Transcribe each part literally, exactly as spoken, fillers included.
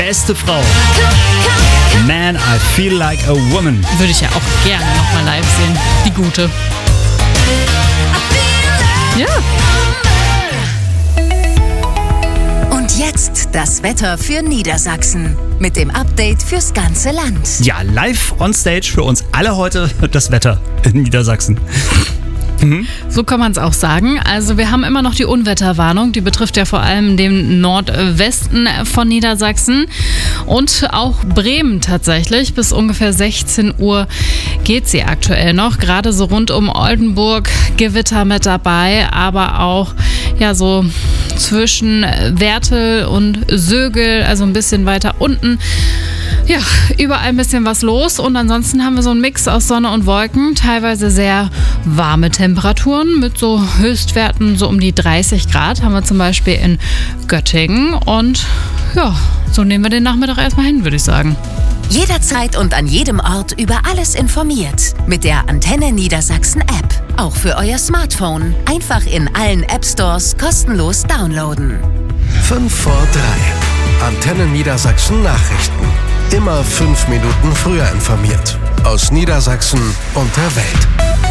Beste Frau. Man, I feel like a woman. Würde ich ja auch gerne nochmal live sehen. Die gute. Ja. Und jetzt das Wetter für Niedersachsen. Mit dem Update fürs ganze Land. Ja, live on stage für uns alle heute das Wetter in Niedersachsen. Mhm. So kann man es auch sagen. Also wir haben immer noch die Unwetterwarnung, die betrifft ja vor allem den Nordwesten von Niedersachsen und auch Bremen tatsächlich. Bis ungefähr sechzehn Uhr geht sie aktuell noch. Gerade so rund um Oldenburg Gewitter mit dabei, aber auch ja so zwischen Wertel und Sögel, also ein bisschen weiter unten. Ja, überall ein bisschen was los und ansonsten haben wir so einen Mix aus Sonne und Wolken, teilweise sehr warme Temperaturen mit so Höchstwerten so um die dreißig Grad haben wir zum Beispiel in Göttingen und ja, so nehmen wir den Nachmittag erstmal hin, würde ich sagen. Jederzeit und an jedem Ort über alles informiert. Mit der Antenne Niedersachsen App. Auch für euer Smartphone. Einfach in allen App Stores kostenlos downloaden. fünf vor drei. Antenne Niedersachsen Nachrichten. Immer fünf Minuten früher informiert. Aus Niedersachsen und der Welt.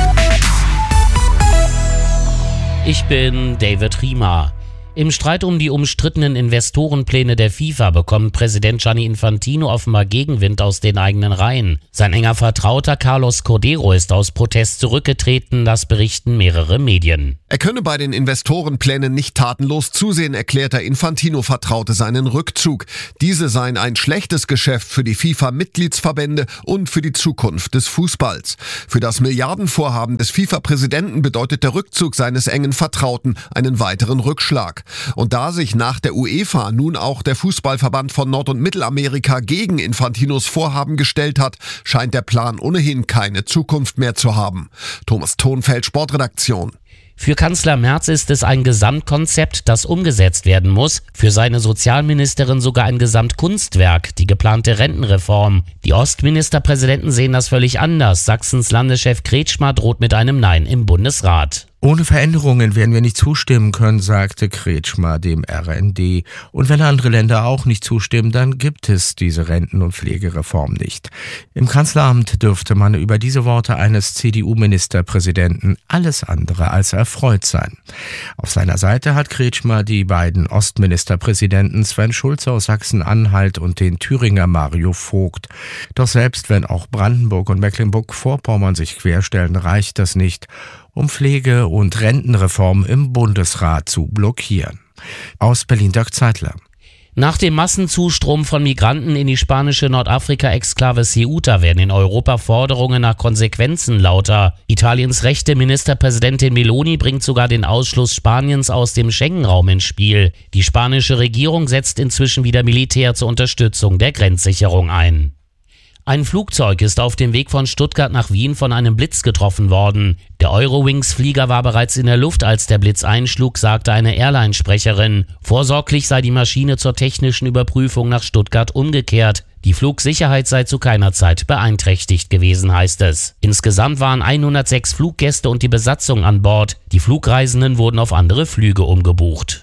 Ich bin David Riemer. Im Streit um die umstrittenen Investorenpläne der FIFA bekommt Präsident Gianni Infantino offenbar Gegenwind aus den eigenen Reihen. Sein enger Vertrauter Carlos Cordeiro ist aus Protest zurückgetreten, das berichten mehrere Medien. Er könne bei den Investorenplänen nicht tatenlos zusehen, erklärt der Infantino-Vertraute seinen Rückzug. Diese seien ein schlechtes Geschäft für die FIFA-Mitgliedsverbände und für die Zukunft des Fußballs. Für das Milliardenvorhaben des FIFA-Präsidenten bedeutet der Rückzug seines engen Vertrauten einen weiteren Rückschlag. Und da sich nach der UEFA nun auch der Fußballverband von Nord- und Mittelamerika gegen Infantinos Vorhaben gestellt hat, scheint der Plan ohnehin keine Zukunft mehr zu haben. Thomas Thonfeld, Sportredaktion. Für Kanzler Merz ist es ein Gesamtkonzept, das umgesetzt werden muss. Für seine Sozialministerin sogar ein Gesamtkunstwerk, die geplante Rentenreform. Die Ostministerpräsidenten sehen das völlig anders. Sachsens Landeschef Kretschmer droht mit einem Nein im Bundesrat. Ohne Veränderungen werden wir nicht zustimmen können, sagte Kretschmer dem R N D. Und wenn andere Länder auch nicht zustimmen, dann gibt es diese Renten- und Pflegereform nicht. Im Kanzleramt dürfte man über diese Worte eines C D U-Ministerpräsidenten alles andere als erfreut sein. Auf seiner Seite hat Kretschmer die beiden Ostministerpräsidenten Sven Schulze aus Sachsen-Anhalt und den Thüringer Mario Vogt. Doch selbst wenn auch Brandenburg und Mecklenburg-Vorpommern sich querstellen, reicht das nicht, um Pflege- und Rentenreform im Bundesrat zu blockieren. Aus Berlin Dirk Zeitler. Nach dem Massenzustrom von Migranten in die spanische Nordafrika-Exklave Ceuta werden in Europa Forderungen nach Konsequenzen lauter. Italiens rechte Ministerpräsidentin Meloni bringt sogar den Ausschluss Spaniens aus dem Schengen-Raum ins Spiel. Die spanische Regierung setzt inzwischen wieder Militär zur Unterstützung der Grenzsicherung ein. Ein Flugzeug ist auf dem Weg von Stuttgart nach Wien von einem Blitz getroffen worden. Der Eurowings-Flieger war bereits in der Luft, als der Blitz einschlug, sagte eine Airline-Sprecherin. Vorsorglich sei die Maschine zur technischen Überprüfung nach Stuttgart umgekehrt. Die Flugsicherheit sei zu keiner Zeit beeinträchtigt gewesen, heißt es. Insgesamt waren hundertsechs Fluggäste und die Besatzung an Bord. Die Flugreisenden wurden auf andere Flüge umgebucht.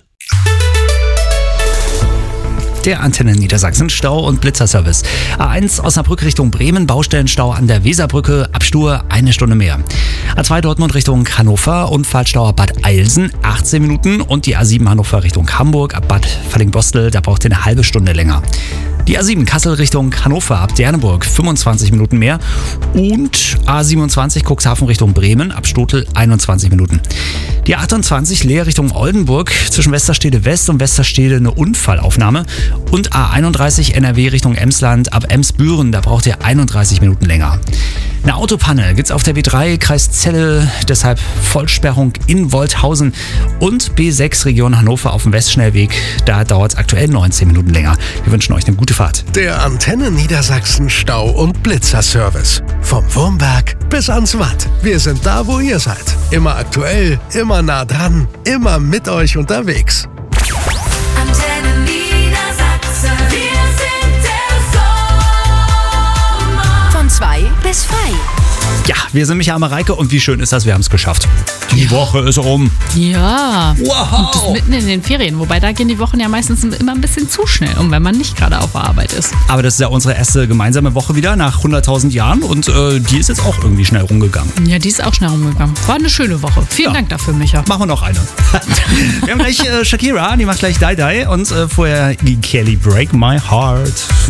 Der Antenne Niedersachsen Stau- und Blitzerservice. A eins Osnabrück Richtung Bremen, Baustellenstau an der Weserbrücke, Abstur eine Stunde mehr. A zwei Dortmund Richtung Hannover, Unfallstau Bad Eilsen, achtzehn Minuten. Und die A sieben Hannover Richtung Hamburg, ab Bad Fallingbostel, da braucht ihr eine halbe Stunde länger. Die A sieben Kassel Richtung Hannover, ab Derneburg, fünfundzwanzig Minuten mehr. Und A siebenundzwanzig Cuxhaven Richtung Bremen, ab Stotel, einundzwanzig Minuten. Die achtundzwanzig Leer Richtung Oldenburg, zwischen Westerstede West und Westerstede eine Unfallaufnahme. Und A einunddreißig N R W Richtung Emsland, ab Emsbüren, da braucht ihr einunddreißig Minuten länger. Eine Autopanne gibt's auf der B drei Kreis Celle, deshalb Vollsperrung in Wolthausen. Und B sechs Region Hannover auf dem Westschnellweg, da dauert es aktuell neunzehn Minuten länger. Wir wünschen euch eine gute Fahrt. Der Antenne Niedersachsen Stau- und Blitzerservice. Vom Wurmberg bis ans Watt. Wir sind da, wo ihr seid. Immer aktuell, immer nah dran, immer mit euch unterwegs. Antenne Niedersachsen. Wir sind der Sommer. Von zwei bis frei. Ja, wir sind Micha und Mareike und wie schön ist das, wir haben es geschafft. Die ja. Woche ist rum. Ja. Wow. Und das mitten in den Ferien. Wobei da gehen die Wochen ja meistens immer ein bisschen zu schnell, und wenn man nicht gerade auf der Arbeit ist. Aber das ist ja unsere erste gemeinsame Woche wieder nach hunderttausend Jahren und äh, die ist jetzt auch irgendwie schnell rumgegangen. Ja, die ist auch schnell rumgegangen. War eine schöne Woche. Vielen ja. Dank dafür, Micha. Machen wir noch eine. Wir haben gleich äh, Shakira, die macht gleich Die Die und äh, vorher Kelly Break My Heart.